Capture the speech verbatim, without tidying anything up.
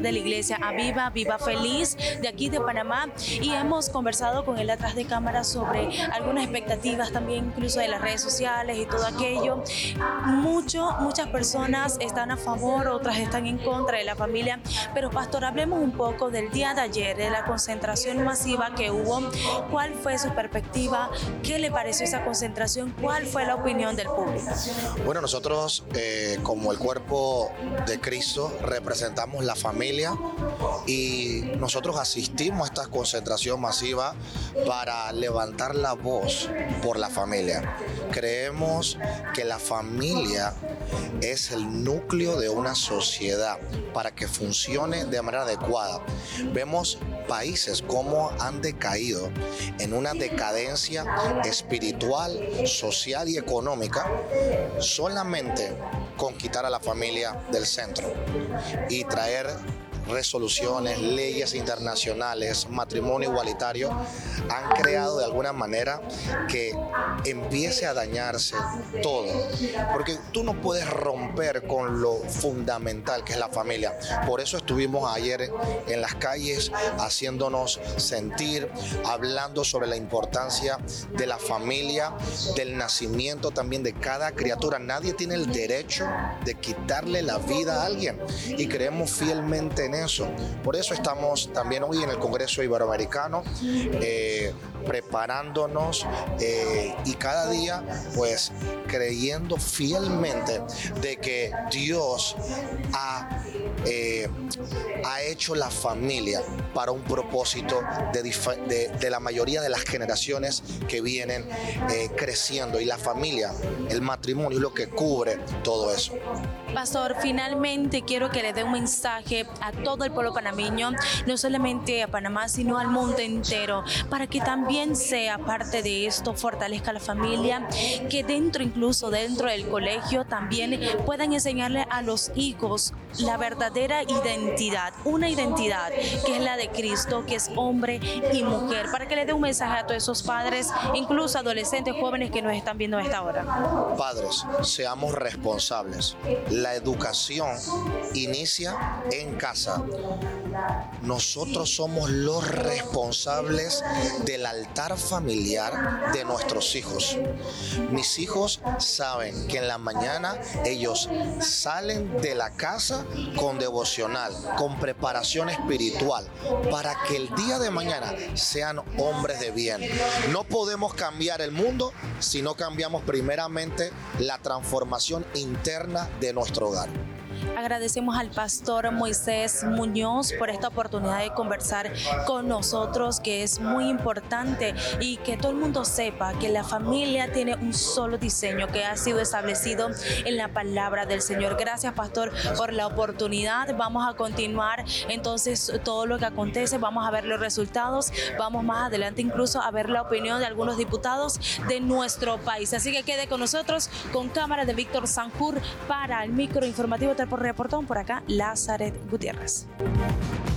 de la iglesia Aviva, Viva Feliz, de aquí de Panamá, y hemos conversado con él atrás de cámara sobre algunas expectativas también, incluso de las redes sociales y todo aquello. Mucho, muchas personas están a favor, otras están en contra de la familia, pero pastor, hablemos un poco del día de ayer, de la concentración masiva que hubo. ¿Cuál fue su perspectiva? ¿Qué le pareció esa concentración? ¿Cuál fue la opinión del público? Bueno, nosotros eh, como el cuerpo de Cristo representamos la familia y nosotros asistimos a esta concentración masiva para levantar la voz por la familia. Creemos que la familia es el núcleo de una sociedad para que funcione de manera adecuada. Vemos países cómo han decaído en una decadencia espiritual, social y económica solamente con quitar a la familia del centro y traer resoluciones, leyes internacionales, matrimonio igualitario, han creado de alguna manera que empiece a dañarse todo. Porque tú no puedes romper con lo fundamental que es la familia. Por eso estuvimos ayer en las calles haciéndonos sentir, hablando sobre la importancia de la familia, del nacimiento también de cada criatura. Nadie tiene el derecho de quitarle la vida a alguien y creemos fielmente en eso. Por eso estamos también hoy en el Congreso Iberoamericano eh, preparándonos eh, y cada día pues creyendo fielmente de que Dios ha, eh, ha hecho la familia para un propósito de, de, de la mayoría de las generaciones que vienen eh, creciendo, y la familia, el matrimonio es lo que cubre todo eso. Pastor, finalmente quiero que le dé un mensaje a todo el pueblo panameño, no solamente a Panamá, sino al mundo entero, para que también sea parte de esto, fortalezca la familia, que dentro, incluso dentro del colegio, también puedan enseñarle a los hijos la verdadera identidad, una identidad que es la de Cristo, que es hombre y mujer, para que le dé un mensaje a todos esos padres, incluso adolescentes, jóvenes que nos están viendo a esta hora. Padres, seamos responsables. La educación inicia en casa. Nosotros somos los responsables del altar familiar de nuestros hijos. Mis hijos saben que en la mañana ellos salen de la casa con devocional, con preparación espiritual, para que el día de mañana sean hombres de bien. No podemos cambiar el mundo si no cambiamos primeramente la transformación interna de nuestro hogar. Agradecemos al pastor Moisés Muñoz por esta oportunidad de conversar con nosotros, que es muy importante, y que todo el mundo sepa que la familia tiene un solo diseño que ha sido establecido en la palabra del Señor. Gracias, pastor, por la oportunidad. Vamos a continuar entonces todo lo que acontece, vamos a ver los resultados, vamos más adelante incluso a ver la opinión de algunos diputados de nuestro país. Así que quede con nosotros, con cámara de Víctor Sanjur para el microinformativo por Reportón, por acá Lazaret Gutiérrez.